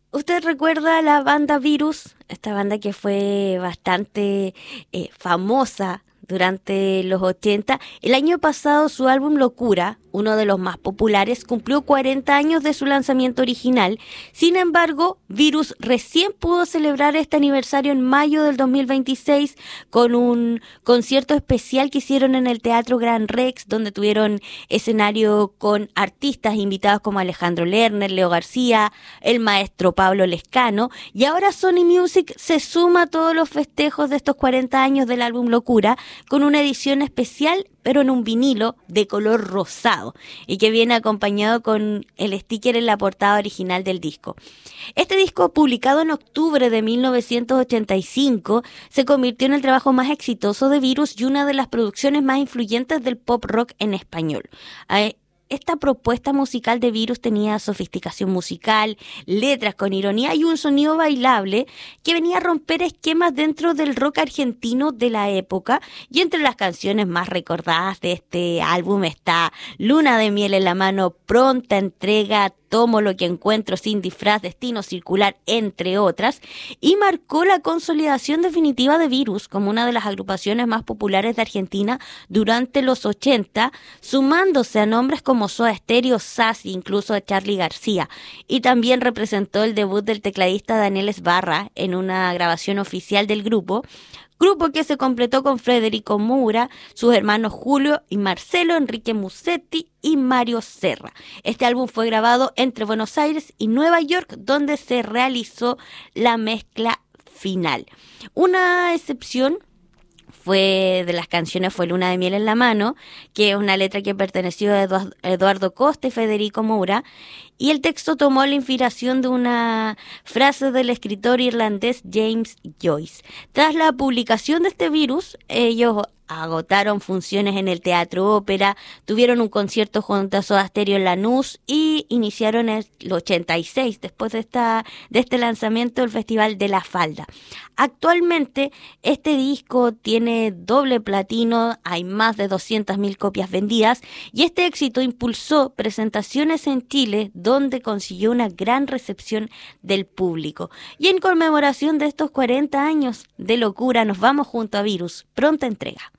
¿Usted recuerda la banda Virus? Esta banda que fue bastante famosa durante los 80. El año pasado su álbum Locura, uno de los más populares, cumplió 40 años de su lanzamiento original. Sin embargo, Virus recién pudo celebrar este aniversario en mayo del 2026 con un concierto especial que hicieron en el Teatro Gran Rex, donde tuvieron escenario con artistas invitados como Alejandro Lerner, Leo García, el maestro Pablo Lescano, y ahora Sony Music se suma a todos los festejos de estos 40 años del álbum Locura con una edición especial, pero en un vinilo de color rosado y que viene acompañado con el sticker en la portada original del disco. Este disco, publicado en octubre de 1985, se convirtió en el trabajo más exitoso de Virus y una de las producciones más influyentes del pop rock en español. Esta propuesta musical de Virus tenía sofisticación musical, letras con ironía y un sonido bailable que venía a romper esquemas dentro del rock argentino de la época. Y entre las canciones más recordadas de este álbum está Luna de miel en la mano, Pronta entrega, Tomo lo que encuentro, Sin disfraz, Destino circular, entre otras, y marcó la consolidación definitiva de Virus como una de las agrupaciones más populares de Argentina durante los 80, sumándose a nombres como Soda Stereo, Sass, incluso a Charly García, y también representó el debut del tecladista Daniel Esbarra en una grabación oficial del grupo que se completó con Federico Moura, sus hermanos Julio y Marcelo, Enrique Musetti y Mario Serra. Este álbum fue grabado entre Buenos Aires y Nueva York, donde se realizó la mezcla final. Una excepción de las canciones fue Luna de miel en la mano, que es una letra que perteneció a Eduardo Costa y Federico Moura, y el texto tomó la inspiración de una frase del escritor irlandés James Joyce. Tras la publicación de este Virus, ellos agotaron funciones en el Teatro Ópera, tuvieron un concierto junto a Soda Stereo en Lanús y iniciaron en el 86, después de este lanzamiento, el Festival de la Falda. Actualmente este disco tiene doble platino, hay más de 200.000 copias vendidas y este éxito impulsó presentaciones en Chile donde consiguió una gran recepción del público. Y en conmemoración de estos 40 años de Locura nos vamos junto a Virus, Pronta entrega.